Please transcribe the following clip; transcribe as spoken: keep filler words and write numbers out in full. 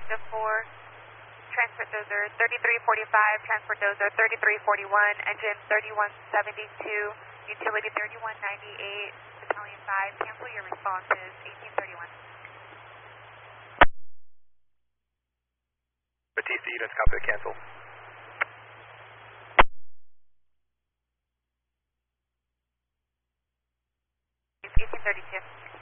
Delta four, transport dozer thirty-three forty-five, transport dozer thirty-three forty-one, engine thirty-one seventy-two, utility thirty-one ninety-eight, battalion five, cancel your responses, eighteen thirty-one. Batista units, copy the cancel. eighteen thirty-two.